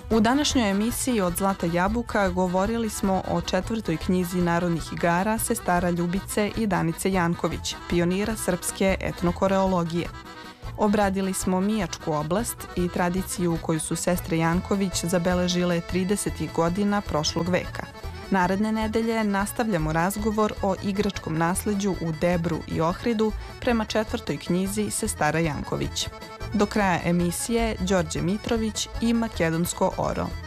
U današnjoj emisiji Od Zlata jabuka govorili smo o 4. knjizi narodnih igara sestara Ljubice i Danice Janković, pionira srpske etnokoreologije. Obradili smo Mijačku oblast i tradiciju koju su sestre Janković zabeležile 30. godina prošlog veka. Naredne nedelje nastavljamo razgovor o igračkom nasleđu u Debru i Ohridu prema 4. knjizi sestara Janković. Do kraja emisije Đorđe Mitrović i Makedonsko oro.